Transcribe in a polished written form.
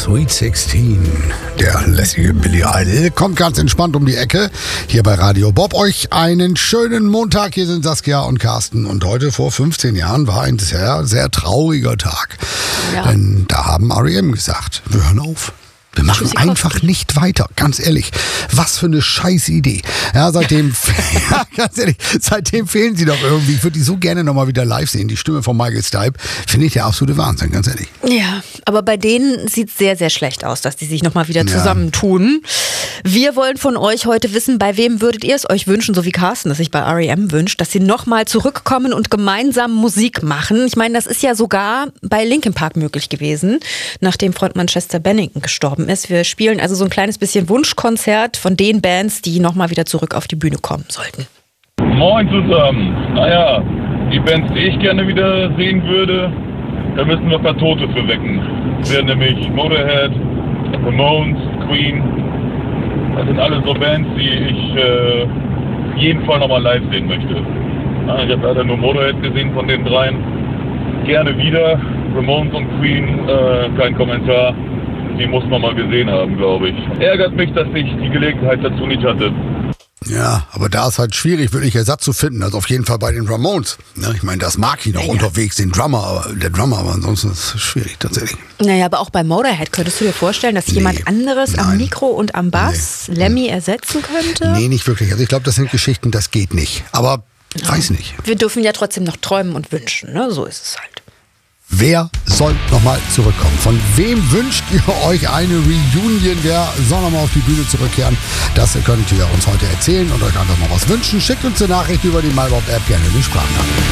Sweet 16, der lässige Billy Idol, kommt ganz entspannt um die Ecke. Hier bei Radio Bob. Euch einen schönen Montag. Hier sind Saskia und Carsten. Und heute vor 15 Jahren war ein sehr, sehr trauriger Tag. Ja. Denn da haben R.E.M. gesagt, wir hören auf. Wir machen einfach nicht weiter, ganz ehrlich. Was für eine scheiß Idee. Ja, seitdem, ja, ganz ehrlich, seitdem fehlen sie doch irgendwie. Ich würde die so gerne nochmal wieder live sehen. Die Stimme von Michael Stipe finde ich der absolute Wahnsinn, ganz ehrlich. Ja, aber bei denen sieht es sehr, sehr schlecht aus, dass die sich nochmal wieder zusammentun. Wir wollen von euch heute wissen, bei wem würdet ihr es euch wünschen, so wie Carsten es sich bei R.E.M. wünscht, dass sie nochmal zurückkommen und gemeinsam Musik machen. Ich meine, das ist ja sogar bei Linkin Park möglich gewesen, nachdem Frontmann Chester Bennington gestorben ist. Wir spielen also so ein kleines bisschen Wunschkonzert von den Bands, die nochmal wieder zurück auf die Bühne kommen sollten. Moin zusammen. Naja, die Bands, die ich gerne wieder sehen würde, da müssen wir ein paar Tote für wecken. Das wären nämlich Motorhead, Ramones, Queen. Das sind alles so Bands, die ich auf jeden Fall nochmal live sehen möchte. Ich habe leider nur Motorhead gesehen von den dreien. Gerne wieder. Ramones und Queen, kein Kommentar. Die muss man mal gesehen haben, glaube ich. Ärgert mich, dass ich die Gelegenheit dazu nicht hatte. Ja, aber da ist halt schwierig, wirklich Ersatz zu finden. Also auf jeden Fall bei den Ramones. Ja, ich meine, das mag ich noch unterwegs, der Drummer, aber ansonsten ist es schwierig, tatsächlich. Naja, aber auch bei Motorhead könntest du dir vorstellen, dass jemand anderes am Mikro und am Bass Lemmy ersetzen könnte? Nee, nicht wirklich. Also ich glaube, das sind Geschichten, das geht nicht. Aber weiß nicht. Wir dürfen ja trotzdem noch träumen und wünschen, ne? So ist es halt. Wer soll nochmal zurückkommen? Von wem wünscht ihr euch eine Reunion? Wer soll nochmal auf die Bühne zurückkehren? Das könnt ihr uns heute erzählen und euch einfach mal was wünschen. Schickt uns eine Nachricht über die MyBob-App, gerne die Sprachnachricht.